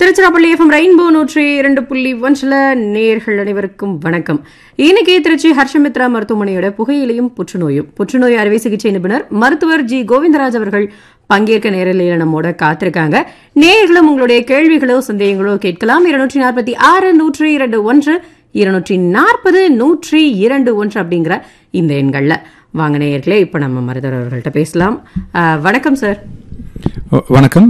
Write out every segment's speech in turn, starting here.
Tiruchirappalli FM rainbow 102.1 நேயர்கள் அனைவருக்கும் வணக்கம். இன்னைக்கு திருச்சி ஹர்ஷமித்ரா மருத்துவமனையோட புகையிலையும் புற்றுநோய் அறுவை சிகிச்சை நிபுணர் மருத்துவர் ஜி கோவிந்தராஜ் அவர்கள் பங்கேற்க நேரலையில நம்மோட காத்திருக்காங்க. நேயர்களும் உங்களுடைய கேள்விகளோ சந்தேகங்களோ கேட்கலாம். 246-102-1 240-102-1 அப்படிங்கிற இந்த எண்கள்ல. வாங்க நேயர்களே, இப்ப நம்ம மருத்துவர் அவர்கள்ட்ட பேசலாம். வணக்கம் சார். வணக்கம்.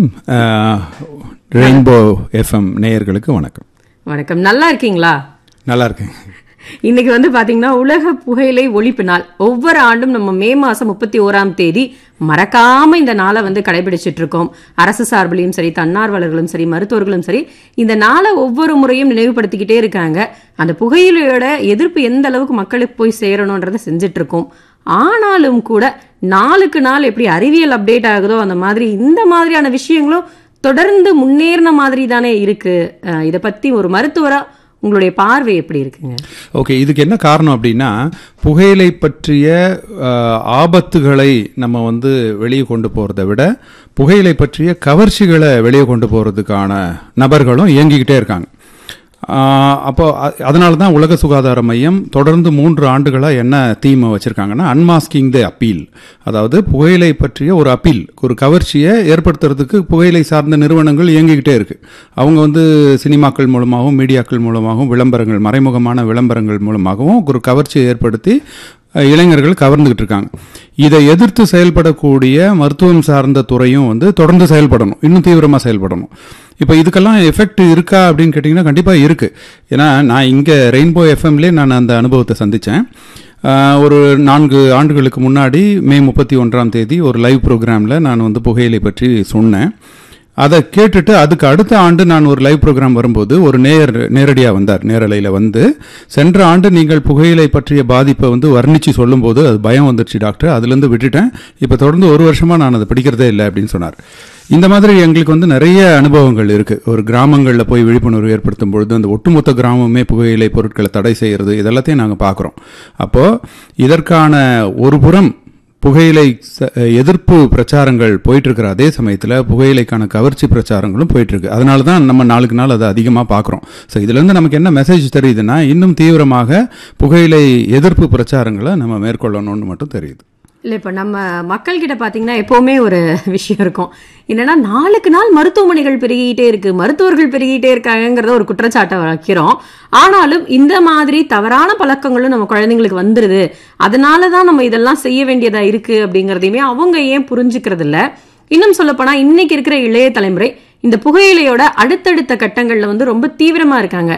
ரெயின்போ எஃப்எம் நேயர்களுக்கு வணக்கம். வணக்கம். நல்லா இருக்கீங்களா? நல்லா இருக்கேன். இன்னைக்கு பாத்தீங்கன்னா உலக புகையிலை ஒழிப்பு நாள். ஒவ்வொரு ஆண்டும் நம்ம மே மாசம் 31 மறக்காம இந்த நாளை கடைபிடிச்சிட்டு இருக்கோம். அரசு சார்பிலையும் சரி, தன்னார்வலர்களும் சரி, மருத்துவர்களும் சரி, இந்த நாளை ஒவ்வொரு முறையும் நினைவுபடுத்திக்கிட்டே இருக்காங்க. அந்த புகையிலையோட எதிர்ப்பு எந்த அளவுக்கு மக்களுக்கு போய் சேரணும்ன்றதை செஞ்சுட்டு இருக்கோம். ஆனாலும் கூட நாளுக்கு நாள் எப்படி அறிவியல் அப்டேட் ஆகுதோ அந்த மாதிரி இந்த மாதிரியான விஷயங்களும் தொடர்ந்து முன்னேறின மாதிரி தானே இருக்கு. இதை பத்தி ஒரு மருத்துவரா உங்களுடைய பார்வை எப்படி இருக்குங்க? ஓகே, இதுக்கு என்ன காரணம் அப்படின்னா, புகையிலை பற்றிய ஆபத்துகளை நம்ம வெளியே கொண்டு போறதை விட புகையிலை பற்றிய கவர்ச்சிகளை வெளியே கொண்டு போறதுக்கான நபர்களும் இயங்கிக்கிட்டே இருக்காங்க. அப்போ அதனால தான் உலக சுகாதார மையம் தொடர்ந்து 3 ஆண்டுகளாக என்ன தீம் வச்சிருக்காங்கன்னா, அன்மாஸ்கிங் தி அப்பீல். அதாவது புகையிலை பற்றிய ஒரு அப்பீல், ஒரு கவர்ச்சியை ஏற்படுத்துறதுக்கு புகையிலை சார்ந்த நிறுவனங்கள் இயங்கிக்கிட்டே இருக்கு. அவங்க சினிமாக்கள் மூலமாகவும் மீடியாக்கள் மூலமாகவும் விளம்பரங்கள், மறைமுகமான விளம்பரங்கள் மூலமாகவும் ஒரு கவர்ச்சியை ஏற்படுத்தி இளைஞர்கள் கவர்ந்துகிட்டு இருக்காங்க. இதை எதிர்த்து செயல்படக்கூடிய மருத்துவம் சார்ந்த துறையும் தொடர்ந்து செயல்படணும், இன்னும் தீவிரமாக செயல்படணும். இப்போ இதுக்கெல்லாம் எஃபெக்ட் இருக்கா அப்படின்னு கேட்டிங்கன்னா கண்டிப்பாக இருக்குது. ஏன்னா நான் இங்கே ரெயின்போ எஃப்எம்லேயே நான் அந்த அனுபவத்தை சந்தித்தேன். ஒரு 4 ஆண்டுகளுக்கு முன்னாடி மே 31 ஒரு லைவ் ப்ரோக்ராமில் நான் புகையிலை பற்றி சொன்னேன். அதை கேட்டுட்டு அதுக்கு அடுத்த ஆண்டு நான் ஒரு லைவ் ப்ரோக்ராம் வரும்போது ஒரு நேரடியாக வந்தார். நேரலையில் சென்ற ஆண்டு நீங்கள் புகையிலை பற்றிய பாதிப்பை வர்ணித்து சொல்லும்போது அது பயம் வந்துடுச்சு டாக்டர், அதுலேருந்து விட்டுட்டேன், இப்போ தொடர்ந்து 1 வருஷமாக நான் அதை படிக்கிறதே இல்லை அப்படின்னு சொன்னார். இந்த மாதிரி எங்களுக்கு நிறைய அனுபவங்கள் இருக்குது. ஒரு கிராமங்களில் போய் விழிப்புணர்வு ஏற்படுத்தும் பொழுது அந்த ஒட்டுமொத்த கிராமமே புகையிலை பொருட்களை தடை செய்கிறது, இதெல்லாத்தையும் நாங்கள் பார்க்குறோம். அப்போது இதற்கான ஒரு புறம் புகையிலை எதிர்ப்பு பிரச்சாரங்கள் போயிட்டு இருக்கிற அதே சமயத்தில் புகையிலைக்கான கவர்ச்சி பிரச்சாரங்களும் போயிட்டு இருக்கு. அதனால தான் நம்ம நாளுக்கு நாள் அதை அதிகமாக பார்க்குறோம். ஸோ இதுலேருந்து நமக்கு என்ன மெசேஜ் தெரியுதுன்னா, இன்னும் தீவிரமாக புகையிலை எதிர்ப்பு பிரச்சாரங்களை நம்ம மேற்கொள்ளணும்னு மட்டும் தெரியுது. இல்லை, இப்போ நம்ம மக்கள்கிட்ட பார்த்தீங்கன்னா எப்போவுமே ஒரு விஷயம் இருக்கும். என்னன்னா, நாளுக்கு நாள் மருத்துவமனைகள் பெருகிட்டே இருக்கு, மருத்துவர்கள் பெருகிட்டே இருக்காங்கிறத ஒரு குற்றச்சாட்டை வைக்கிறோம். ஆனாலும் இந்த மாதிரி தவறான பழக்கங்களும் நம்ம குழந்தைங்களுக்கு வந்துருது, அதனால தான் நம்ம இதெல்லாம் செய்ய வேண்டியதா இருக்கு அப்படிங்கிறதையுமே அவங்க ஏன் புரிஞ்சுக்கிறது இல்லை. இன்னும் சொல்லப்போனா இன்னைக்கு இருக்கிற இளைய தலைமுறை இந்த புகையிலையோட அடுத்தடுத்த கட்டங்கள்ல ரொம்ப தீவிரமா இருக்காங்க.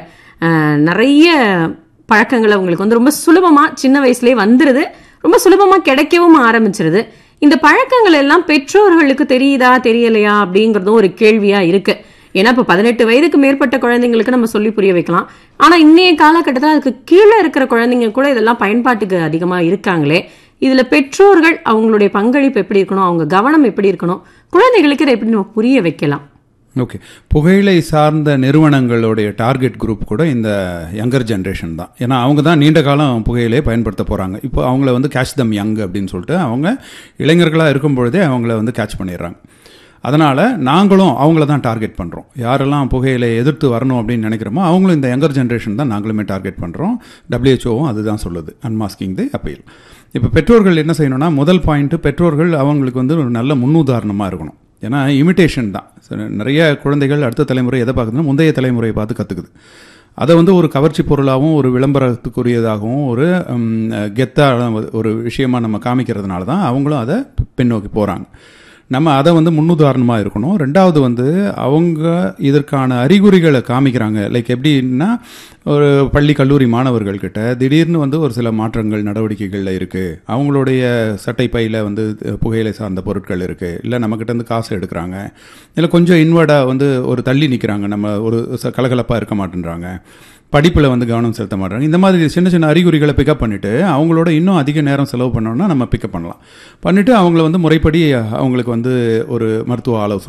நிறைய பழக்கங்கள் அவங்களுக்கு ரொம்ப சுலபமா சின்ன வயசுலேயே வந்துருது, ரொம்ப சுலபமா கிடைக்கவும் ஆரம்பிச்சிருது. இந்த பழக்கங்கள் எல்லாம் பெற்றோர்களுக்கு தெரியுதா தெரியலையா அப்படிங்கறதும் ஒரு கேள்வியா இருக்கு. ஏன்னா இப்ப 18 வயதுக்கு மேற்பட்ட குழந்தைங்களுக்கு நம்ம சொல்லி புரிய வைக்கலாம். ஆனா இன்னைய காலகட்டத்தில் அதுக்கு கீழே இருக்கிற குழந்தைங்க கூட இதெல்லாம் பயன்பாட்டுக்கு அதிகமா இருக்காங்களே. இதுல பெற்றோர்கள் அவங்களுடைய பங்களிப்பு எப்படி இருக்கணும், அவங்க கவனம் எப்படி இருக்கணும், குழந்தைகளுக்கு இதை எப்படி நம்ம புரிய வைக்கலாம்? ஓகே, புகையிலை சார்ந்த நிறுவனங்களுடைய டார்கெட் குரூப் கூட இந்த யங்கர் ஜென்ரேஷன் தான். ஏன்னா அவங்க தான் நீண்ட காலம் புகையிலையை பயன்படுத்த போகிறாங்க. இப்போ அவங்கள கேட்ச் தம் யங் அப்படின்னு சொல்லிட்டு அவங்க இளைஞர்களாக இருக்கும் பொழுதே அவங்கள கேட்ச் பண்ணிடுறாங்க. அதனால் நாங்களும் அவங்கள தான் டார்கெட் பண்ணுறோம். யாரெல்லாம் புகையிலை எதிர்த்து வரணும் அப்படின்னு நினைக்கிறோமோ அவங்களும் இந்த யங்கர் ஜென்ரேஷன் தான் நாங்களுமே டார்கெட் பண்ணுறோம். WHO அதுதான் சொல்லுது, அன்மாஸ்கிங் தி அப்பீல். இப்போ பெற்றோர்கள் என்ன செய்யணும்னா, முதல் பாயிண்ட்டு, பெற்றோர்கள் அவங்களுக்கு ஒரு நல்ல முன்னுதாரணமாக இருக்கணும். ஏன்னா இமிட்டேஷன் தான். நிறைய குழந்தைகள் அடுத்த தலைமுறை எதை பார்க்குதுன்னா முந்தைய தலைமுறையை பார்த்து கற்றுக்குது. அதை ஒரு கவர்ச்சி பொருளாகவும் ஒரு விளம்பரத்துக்குரியதாகவும் ஒரு கெத்தாக ஒரு விஷயமாக நம்ம காமிக்கிறதுனால தான் அவங்களும் அதை பின்னோக்கி போகிறாங்க. நம்ம அதை முன்னுதாரணமாக இருக்கணும். ரெண்டாவது அவங்க இதற்கான அறிகுறிகளை காமிக்கிறாங்க. லைக் எப்படின்னா, ஒரு பள்ளி கல்லூரி மாணவர்கள்கிட்ட திடீர்னு ஒரு சில மாற்றங்கள் நடவடிக்கைகளில் இருக்குது. அவங்களுடைய சட்டை பையில் புகையிலை சார்ந்த பொருட்கள் இருக்குது, இல்லை நம்மக்கிட்ட காசு எடுக்கிறாங்க, இல்லை கொஞ்சம் இன்வர்டாக ஒரு தள்ளி நிற்கிறாங்க, நம்ம ஒரு கலகலப்பாக இருக்க மாட்டேன்றாங்க, படிப்பில் கவனம் செலுத்த மாட்டாங்க. இந்த மாதிரி சின்ன சின்ன அறிகுறிகளை பிக்கப் பண்ணிவிட்டு அவங்களோட இன்னும் அதிக நேரம் செலவு பண்ணோன்னா நம்ம பிக்கப் பண்ணலாம். பண்ணிவிட்டு அவங்கள முறைப்படி அவங்களுக்கு ஒரு மருத்துவ ஆலோசனை